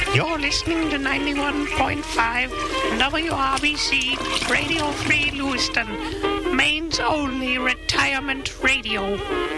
You're listening to 91.5 WRBC Radio Free Lewiston, Maine's only retirement radio.